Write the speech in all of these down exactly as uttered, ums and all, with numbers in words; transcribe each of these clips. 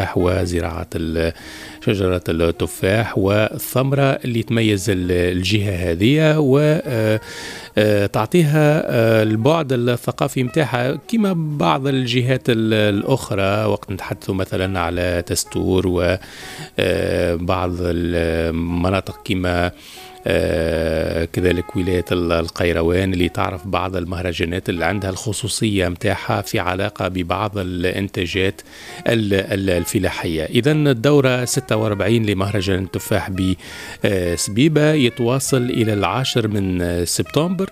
التفاح وزراعة شجرة التفاح والثمرة اللي تميز الجهة هذه وتعطيها البعد الثقافي متاعها كما بعض الجهات الأخرى. وقت نتحدث مثلا على تستور وبعض المناطق كما آه كذلك ولاية القيروان اللي تعرف بعض المهرجانات اللي عندها الخصوصية متاعها في علاقة ببعض الانتاجات الفلاحية. إذن الدورة ستة وأربعين لمهرجان التفاح بسبيبة يتواصل إلى العاشر من سبتمبر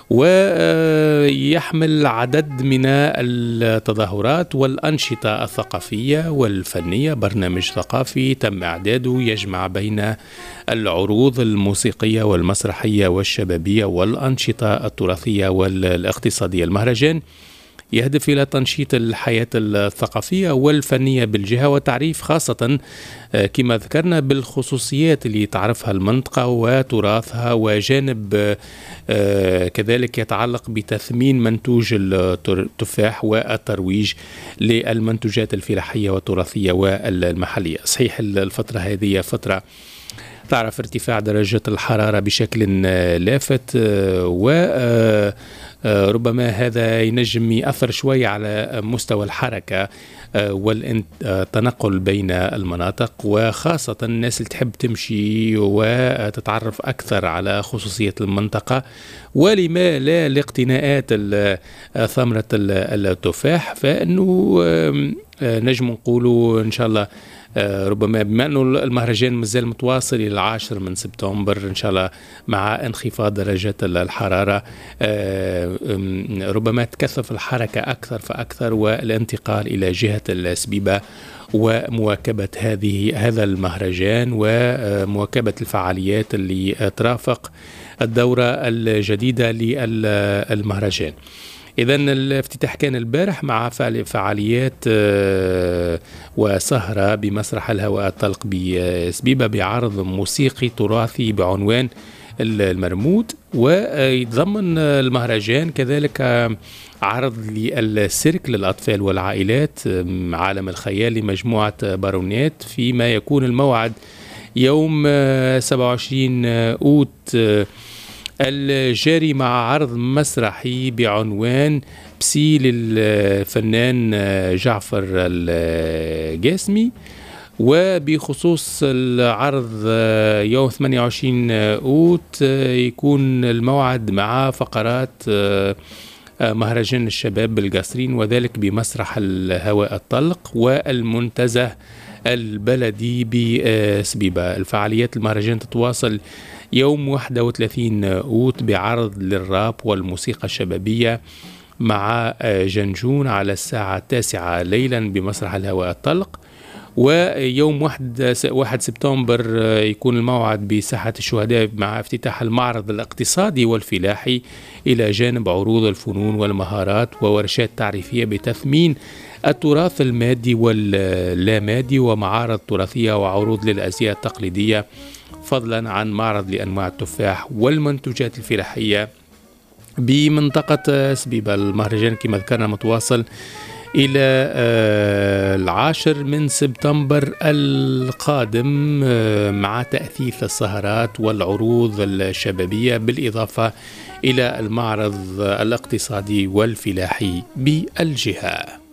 ويحمل عدد من التظاهرات والأنشطة الثقافية والفنية. برنامج ثقافي تم إعداده يجمع بين العروض الموسيقية والمسرحية والشبابية والأنشطة التراثية والاقتصادية. المهرجان يهدف إلى تنشيط الحياة الثقافية والفنية بالجهة وتعريف خاصة كما ذكرنا بالخصوصيات اللي تعرفها المنطقة وتراثها، وجانب كذلك يتعلق بتثمين منتوج التفاح والترويج للمنتوجات الفلاحية والتراثية والمحلية. صحيح الفترة هذه فترة تعرف ارتفاع درجة الحرارة بشكل لافت وربما هذا ينجم يأثر شوي على مستوى الحركة والتنقل بين المناطق، وخاصة الناس اللي تحب تمشي وتتعرف أكثر على خصوصية المنطقة ولما لا لاقتناءات ثمرة التفاح. فإنه نجم نقولوا إن شاء الله ربما بما أنه المهرجان مازال متواصل إلى العاشر من سبتمبر إن شاء الله مع انخفاض درجة الحرارة ربما تكثف الحركة أكثر فأكثر والانتقال إلى جهة السبيبة ومواكبة هذه هذا المهرجان ومواكبة الفعاليات اللي ترافق الدورة الجديدة للمهرجان. إذن الافتتاح كان البارح مع فعاليات وسهرة بمسرح الهواء الطلق بسبيبة بعرض موسيقي تراثي بعنوان المرمود، ويتضمن المهرجان كذلك عرض للسيرك للأطفال والعائلات عالم الخيال لمجموعة بارونات، فيما يكون الموعد يوم سبعة وعشرين أوت الجاري مع عرض مسرحي بعنوان بسي للفنان جعفر الجاسمي. وبخصوص العرض يوم ثمانية وعشرين أوت يكون الموعد مع فقرات مهرجان الشباب بالقصرين وذلك بمسرح الهواء الطلق والمنتزه البلدي بسبيبة. الفعاليات المهرجان تتواصل يوم واحد وثلاثين أوت بعرض للراب والموسيقى الشبابية مع جنجون على الساعة التاسعة ليلا بمسرح الهواء الطلق. ويوم واحد سبتمبر يكون الموعد بساحة الشهداء مع افتتاح المعرض الاقتصادي والفلاحي إلى جانب عروض الفنون والمهارات وورشات تعريفية بتثمين التراث المادي واللا مادي ومعارض تراثية وعروض للأزياء التقليدية، فضلا عن معرض لأنواع التفاح والمنتوجات الفلاحية بمنطقة سبيبة. المهرجان كما ذكرنا متواصل إلى العاشر من سبتمبر القادم مع تأثيث السهرات والعروض الشبابية بالإضافة إلى المعرض الاقتصادي والفلاحي بالجهة.